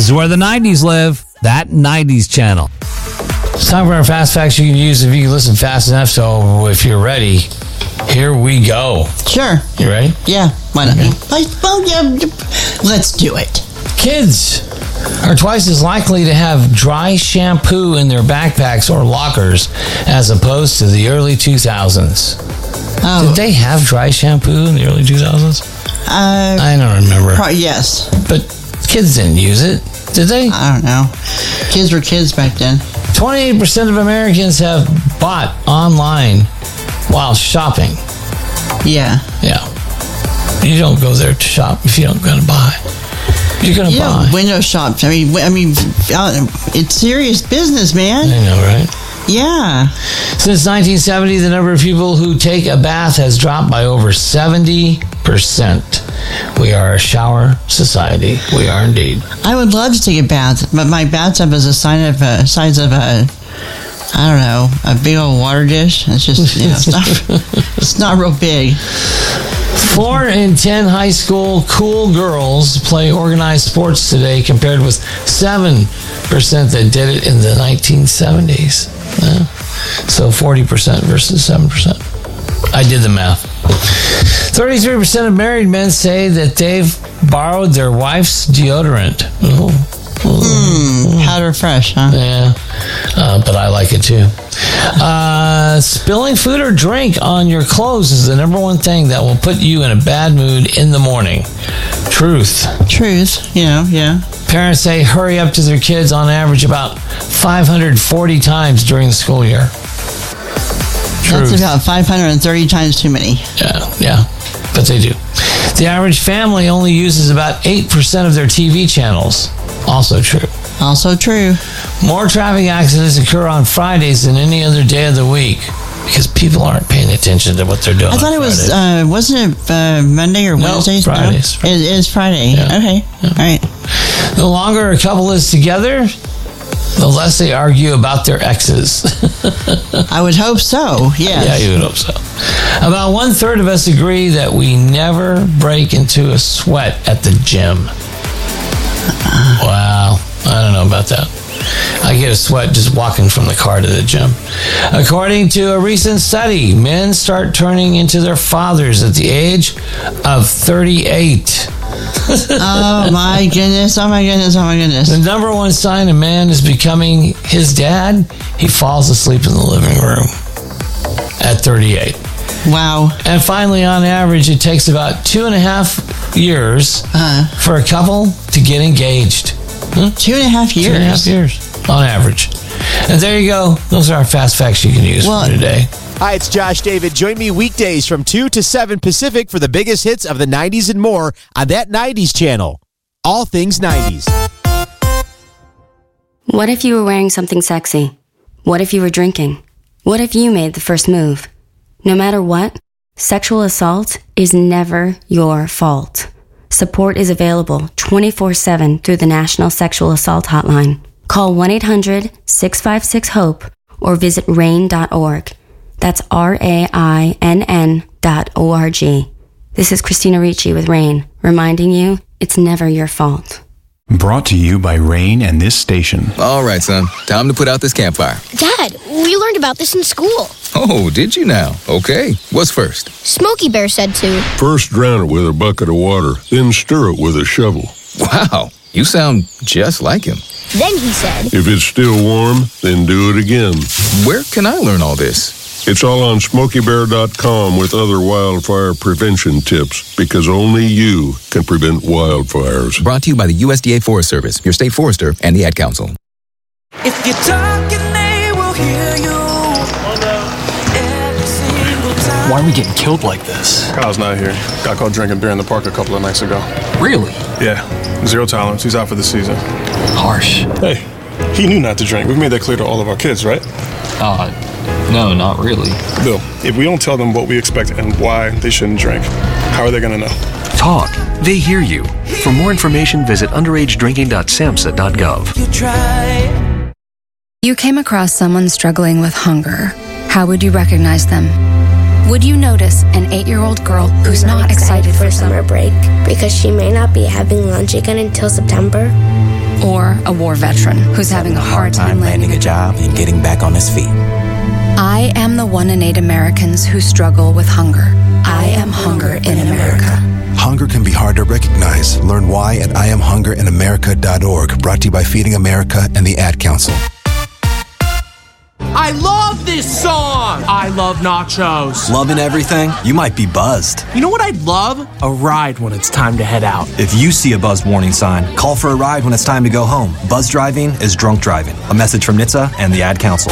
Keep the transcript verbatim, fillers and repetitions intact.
is where the nineties live. That nineties channel. It's time for our fast facts you can use if you can listen fast enough. So if you're ready, here we go. Sure. You ready? Yeah. Why not? Okay. Well, yeah. Let's do it. Kids are twice as likely to have dry shampoo in their backpacks or lockers as opposed to the early two thousands. Oh. Did they have dry shampoo in the early two thousands? Uh, I don't remember. Pro- yes. But kids didn't use it, did they? I don't know. Kids were kids back then. twenty-eight percent of Americans have bought online while shopping. Yeah. Yeah. You don't go there to shop if you don't going to buy. You're going to You buy. know, window shops. I mean, I mean, uh, it's serious business, man. I know, right? Yeah. Since nineteen seventy, the number of people who take a bath has dropped by over seventy percent. We are a shower society. We are indeed. I would love to take a bath, but my bathtub is a sign of a size of a, I don't know, a big old water dish. It's just, you know, it's not, it's not real big. Four in ten high school cool girls play organized sports today, compared with seven percent that did it in the nineteen seventies. Yeah. So forty percent versus seven percent. I did the math. thirty-three percent of married men say that they've borrowed their wife's deodorant. Oh. Mmm, powder fresh, huh? Yeah, uh, but I like it too. Uh, spilling food or drink on your clothes is the number one thing that will put you in a bad mood in the morning. Truth. Truth, you know, yeah. Parents say hurry up to their kids on average about five hundred forty times during the school year. Truth. That's about five hundred thirty times too many. Yeah, yeah, but they do. The average family only uses about eight percent of their T V channels. Also true. Also true. More traffic accidents occur on Fridays than any other day of the week because people aren't paying attention to what they're doing. I thought it was, uh, wasn't it uh, Monday or No, Wednesday? Fridays. No? It is Friday. Yeah. Okay. Yeah. All right. The longer a couple is together, the less they argue about their exes. I would hope so, yes. Yeah, you would hope so. About one third of us agree that we never break into a sweat at the gym. Wow. I don't know about that. I get a sweat just walking from the car to the gym. According to a recent study, men start turning into their fathers at the age of thirty-eight. Oh my goodness, oh my goodness, oh my goodness. The number one sign a man is becoming his dad, he falls asleep in the living room at thirty-eight. Wow. And finally, on average, it takes about two and a half years uh, for a couple to get engaged. Hmm? Two and a half years? Two and a half years, on average. And there you go. Those are our fast facts you can use well, for today. Hi, it's Josh David. Join me weekdays from two to seven Pacific for the biggest hits of the nineties and more on that nineties channel. All things nineties. What if you were wearing something sexy? What if you were drinking? What if you made the first move? No matter what, sexual assault is never your fault. Support is available twenty-four seven through the National Sexual Assault Hotline. Call one eight hundred six five six HOPE or visit rain dot org. That's R A I N N dot O R G. This is Christina Ricci with RAIN, reminding you it's never your fault. Brought to you by RAIN and this station. All right, son. Time to put out this campfire. Dad, we learned about this in school. Oh, did you now? Okay. What's first? Smokey Bear said to. First drown it with a bucket of water, then stir it with a shovel. Wow, you sound just like him. Then he said. If it's still warm, then do it again. Where can I learn all this? It's all on smokey bear dot com with other wildfire prevention tips, because only you can prevent wildfires. Brought to you by the U S D A Forest Service, your state forester, and the Ad Council. If you're talking, they will hear you. Why are we getting killed like this? Kyle's not here. Got caught drinking beer in the park a couple of nights ago. Really? Yeah. Zero tolerance. He's out for the season. Harsh. Hey, he knew not to drink. We've made that clear to all of our kids, right? Uh, no, not really. Bill, if we don't tell them what we expect and why they shouldn't drink, how are they going to know? Talk. They hear you. For more information, visit underage drinking dot samhsa dot gov. You try. You came across someone struggling with hunger. How would you recognize them? Would you notice an eight-year-old girl who's not excited for summer break because she may not be having lunch again until September? or a war veteran who's having a hard time landing a job and getting back on his feet. I am the one in eight Americans who struggle with hunger. I am hunger in America. Hunger can be hard to recognize. Learn why at I am hunger in america dot org. Brought to you by Feeding America and the Ad Council. I love this song! I love nachos. Loving everything? You might be buzzed. You know what I'd love? A ride when it's time to head out. If you see a buzz warning sign, call for a ride when it's time to go home. Buzz driving is drunk driving. A message from N H T S A and the Ad Council.